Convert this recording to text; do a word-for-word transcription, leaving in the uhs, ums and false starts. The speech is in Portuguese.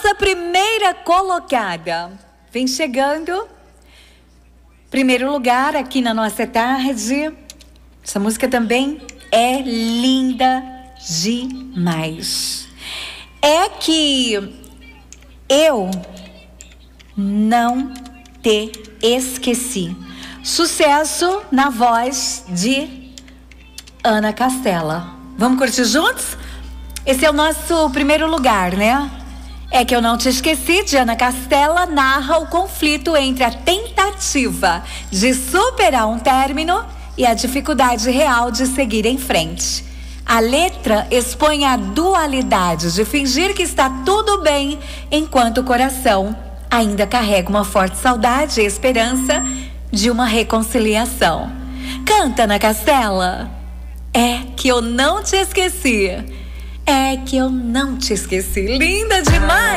nossa primeira colocada vem chegando. Primeiro lugar aqui na nossa tarde. Essa música também é linda demais. É que eu não te esqueci. Sucesso na voz de Ana Castela. Vamos curtir juntos? Esse é o nosso primeiro lugar, né? É que eu não te esqueci, de Ana Castela, narra o conflito entre a tentativa de superar um término e a dificuldade real de seguir em frente. A letra expõe a dualidade de fingir que está tudo bem, enquanto o coração ainda carrega uma forte saudade e esperança de uma reconciliação. Canta, Ana Castela. É que eu não te esqueci. É que eu não te esqueci. Linda demais!